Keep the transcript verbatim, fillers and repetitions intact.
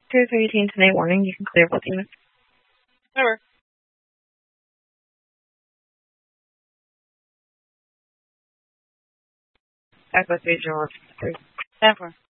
two thirteen tonight warning. You can clear both units. Never. Echo three zero three. Never.